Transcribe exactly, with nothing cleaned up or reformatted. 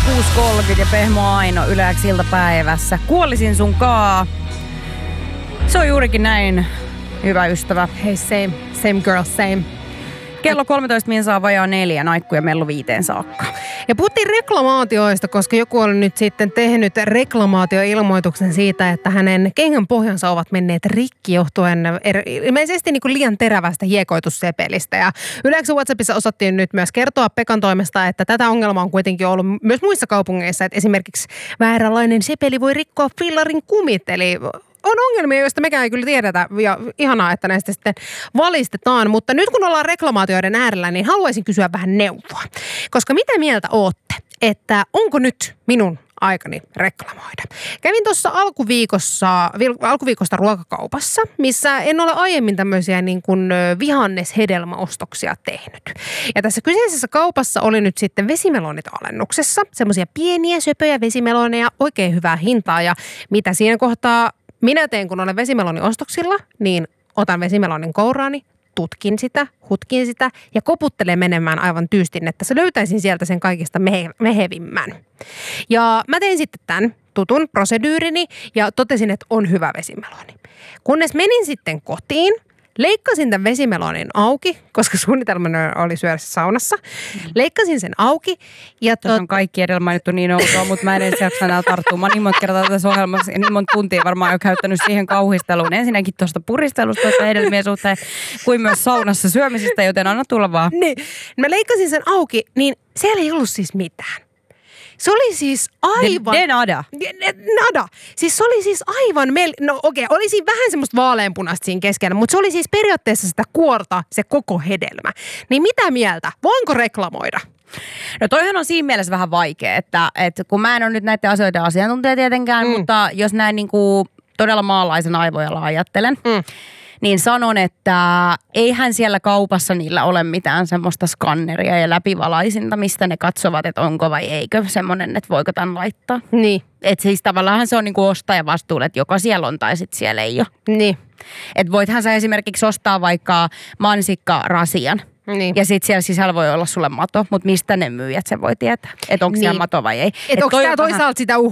kuusi kolmekymmentä ja Pehmo Aino Yle X iltapäivässä. Kuolisin sun kaa. Se on juurikin näin, hyvä ystävä. Hei, same, same girl, same. Kello kolmetoista minsaa vajaa neljä, naikku ja mellu viiteen saakka. Ja puhuttiin reklamaatioista, koska joku on nyt sitten tehnyt reklamaatioilmoituksen siitä, että hänen kengän pohjansa ovat menneet rikki johtuen er, ilmeisesti niin kuin liian terävästä hiekoitussepelistä. Ja Yleensä WhatsAppissa osattiin nyt myös kertoa Pekan toimesta, että tätä ongelmaa on kuitenkin ollut myös muissa kaupungeissa, että esimerkiksi vääränlainen sepeli voi rikkoa fillarin kumit, eli on ongelmia, joista mekään ei kyllä tiedetä, ja ihanaa, että näistä sitten valistetaan. Mutta nyt kun ollaan reklamaatioiden äärellä, niin haluaisin kysyä vähän neuvoa. Koska mitä mieltä ootte, että onko nyt minun aikani reklamoida? Kävin tuossa alkuviikossa, alkuviikosta ruokakaupassa, missä en ole aiemmin tämmöisiä niin kuin vihanneshedelmäostoksia tehnyt. Ja tässä kyseisessä kaupassa oli nyt sitten vesimelonit alennuksessa. Semmoisia pieniä, söpöjä vesimeloneja, oikein hyvää hintaa. Ja mitä siinä kohtaa minä teen, kun olen vesimelonin ostoksilla, niin otan vesimelonin kouraani, tutkin sitä, hutkin sitä ja koputtelen menemään aivan tyystin, että se löytäisin sieltä sen kaikista mehe- mehevimmän. Ja mä tein sitten tämän tutun prosedyyrini ja totesin, että on hyvä vesimeloni. Kunnes menin sitten kotiin, leikkasin tämän vesimelonin auki, koska suunnitelmana oli syödä saunassa. Leikkasin sen auki. Ja Tuossa on kaikki edellä mainittu niin outoa, mutta mä en edes jaksa enää tarttua. Mä oon niin monta kertaa tässä ohjelmassa ja niin monta tuntia varmaan jo käyttänyt siihen kauhisteluun. Ensinnäkin tuosta puristelusta, tuosta hedelmien suhteen, kuin myös saunassa syömisestä, joten anna tulla vaan. Niin, mä leikkasin sen auki, niin siellä ei ollut siis mitään. Se oli siis aivan... De, de nada. De, de, nada. Siis se oli siis aivan... Mel... No okei, okay, oli siinä vähän semmoista vaaleanpunaista siinä keskellä, mutta se oli siis periaatteessa sitä kuorta, se koko hedelmä. Niin mitä mieltä? Voinko reklamoida? No toihan on siinä mielessä vähän vaikea, että, että kun mä en ole nyt näiden asioiden asiantuntija tietenkään, mm. mutta jos näin niin kuin todella maalaisen aivojalla ajattelen, mm. niin sanon, että eihän siellä kaupassa niillä ole mitään semmoista skanneria ja läpivalaisinta, mistä ne katsovat, että onko vai eikö semmoinen, että voiko tämän laittaa. Niin. Että siis tavallaan se on niinku ostajan vastuulla, että joko siellä on tai sitten siellä ei ole. Niin. Että voithan sä esimerkiksi ostaa vaikka mansikkarasian. Niin. Ja sitten siellä sisällä voi olla sulle mato, mutta mistä ne myyjät se voi tietää, että onko niin. siellä mato vai ei. Että et onko tämä toisaalta sitä